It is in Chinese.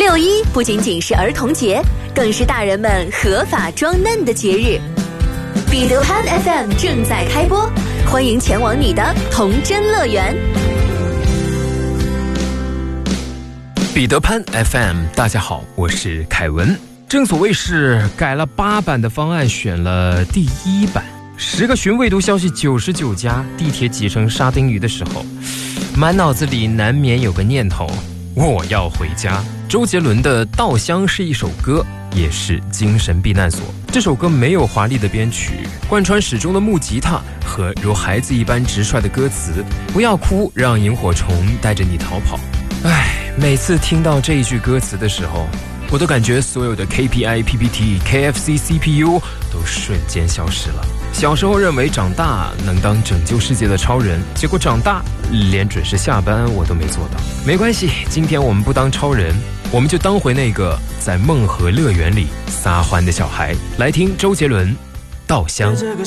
6·1不仅仅是儿童节，更是大人们合法装嫩的节日。彼得潘 FM 正在开播，欢迎前往你的童真乐园。 彼得潘 FM， 大家好，我是凯文。正所谓是改了8版的方案，选了第1版。10个寻味读消息99家，地铁挤成沙丁鱼的时候，满脑子里难免有个念头：我要回家。周杰伦的《稻香》是一首歌，也是精神避难所。这首歌没有华丽的编曲，贯穿始终的木吉他和如孩子一般直率的歌词。不要哭，让萤火虫带着你逃跑。每次听到这一句歌词的时候，我都感觉所有的 KPI、PPT、KFC、CPU 都瞬间消失了。小时候认为长大能当拯救世界的超人，结果长大连准时下班我都没做到。没关系，今天我们不当超人，我们就当回那个在梦和乐园里撒欢的小孩。来听周杰伦《稻香》。 这个